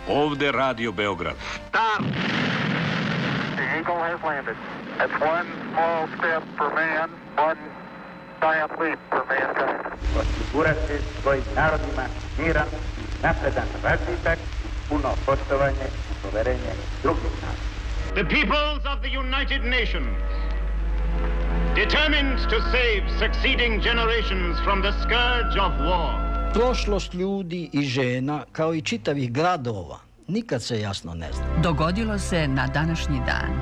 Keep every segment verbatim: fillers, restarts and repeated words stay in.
Ovde Radio Beograd. Stop! The Eagle has landed. That's one small step for man, one giant leap for mankind. Osigurati svojim narodima miran, napredan razvitak, puno poštovanje i poverenje drugih naroda. The peoples of the United Nations, determined to save succeeding generations from the scourge of war. Prošlost ljudi i žena, kao i čitavih gradova, nikad se jasno ne zna. Dogodilo se na današnji dan.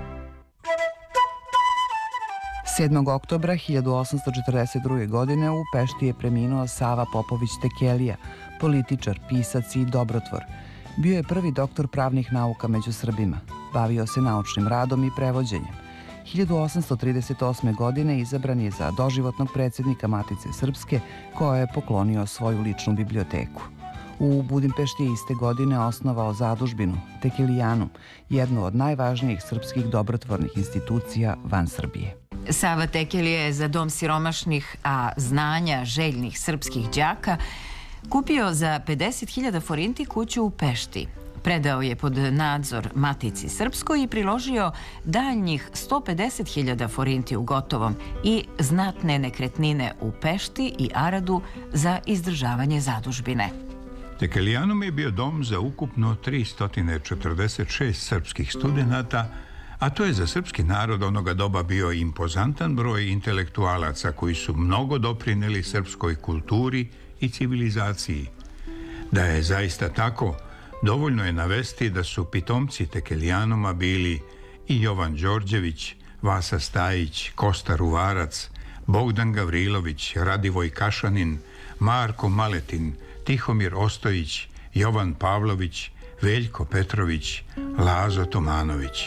sedmog oktobra hiljadu osamsto četrdeset druge. godine u Pešti je preminuo Sava Popović Tekelija, političar, pisac i dobrotvor. Bio je prvi doktor pravnih nauka među Srbima. Bavio se naučnim radom i prevođenjem. hiljadu osamsto trideset osme. godine izabran je za doživotnog predsjednika Matice Srpske, koja je poklonio svoju ličnu biblioteku. U Budimpešti je iste godine osnovao zadužbinu Tekelijanum, jednu od najvažnijih srpskih dobrotvornih institucija van Srbije. Sava Tekelija je za dom siromašnih, a znanja željnih srpskih đaka kupio za pedeset hiljada forinti kuću u Pešti. Predao je pod nadzor Matici Srpskoj i priložio daljnjih sto pedeset hiljada forinti u gotovom i znatne nekretnine u Pešti i Aradu za izdržavanje zadužbine. Tekelijanum je bio dom za ukupno tristo četrdeset šest srpskih studenata, a to je za srpski narod onoga doba bio impozantan broj intelektualaca koji su mnogo doprineli srpskoj kulturi i civilizaciji. Da je zaista tako, dovoljno je navesti da su pitomci Tekelijanuma bili i Jovan Đorđević, Vasa Stajić, Kosta Ruvarac, Bogdan Gavrilović, Radivoj Kašanin, Marko Maletin, Tihomir Ostojić, Jovan Pavlović, Veljko Petrović, Lazo Tomanović.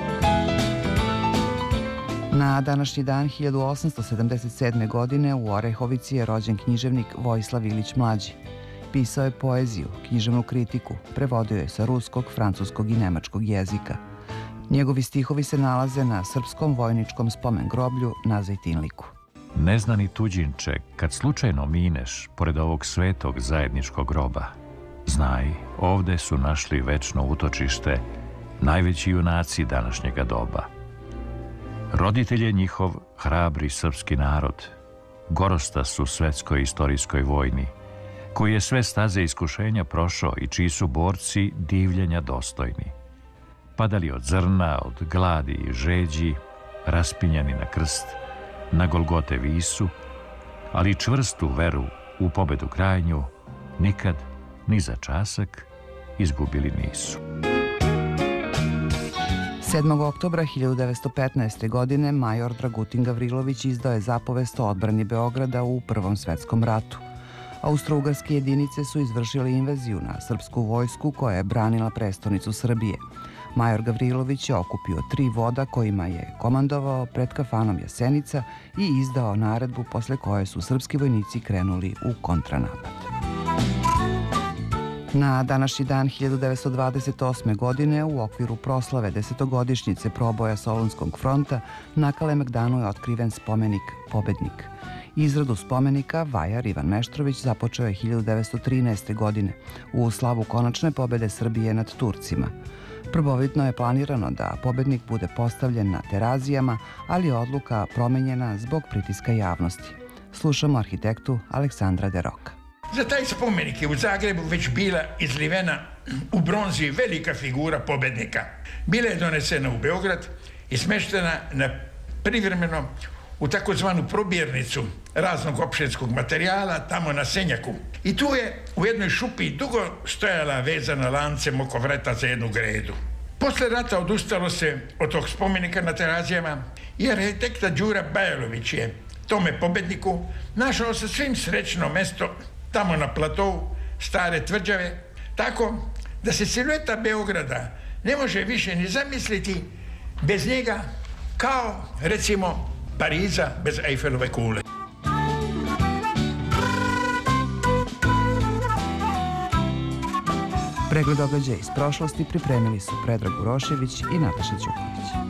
Na današnji dan hiljadu osamsto sedamdeset sedme. godine u Orehovici je rođen književnik Vojislav Ilić Mlađi. Pisao je poeziju, književnu kritiku, prevodio je sa ruskog, francuskog i nemačkog jezika. Njegovi stihovi se nalaze na srpskom vojničkom spomen groblju na Zejtinliku. Neznani tuđinče, kad slučajno mineš pored ovog svetog zajedničkog groba, znaj, ovde su našli večno utočište najveći junaci današnjega doba. Roditelj je njihov hrabri srpski narod, gorosta su svetskoj istorijskoj vojni, koji je sve staze iskušenja prošao i čiji su borci divljenja dostojni. Padali od zrna, od gladi i žeđi, raspinjani na krst, na Golgote visu, ali čvrstu veru u pobedu krajnju nikad, ni za časak, izgubili nisu. sedmog oktobra hiljadu devetsto petnaeste. godine major Dragutin Gavrilović izdao je zapovest o odbrani Beograda u Prvom svetskom ratu. Austro-ugarske jedinice su izvršile invaziju na srpsku vojsku koja je branila prestonicu Srbije. Major Gavrilović je okupio tri voda kojima je komandovao pred kafanom Jasenica i izdao naredbu posle koje su srpski vojnici krenuli u kontranapad. Na današnji dan hiljadu devetsto dvadeset osme. godine u okviru proslave desetogodišnjice proboja Solunskog fronta na Kalemegdanu je otkriven spomenik Pobednik. Izradu spomenika vajar Ivan Meštrović započeo je hiljadu devetsto trinaeste. godine u slavu konačne pobede Srbije nad Turcima. Prvobitno je planirano da pobednik bude postavljen na Terazijama, ali je odluka promenjena zbog pritiska javnosti. Slušamo arhitektu Aleksandra Deroka. Za taj spomenik je u Zagrebu već bila izlivena u bronzi velika figura pobednika. Bila je donesena u Beograd i smeštena na privremeno u takozvanu probirnicu raznog opštinskog materijala tamo na Senjaku. I tu je u jednoj šupi dugo stojala vezana lancem oko vrata za jednu gredu. Posle rata odustalo se od tog spomenika na Terazijama i arhitekta Đura Bajalović je tome pobedniku našao sa svim srećno mesto tamo na platovu stare tvrđave, tako da se silueta Beograda ne može više ni zamisliti bez njega, kao recimo Pariza bez Eifelove kule. Pregled događaja iz prošlosti pripremili su Predrag Urošević i Nataša Ćuković.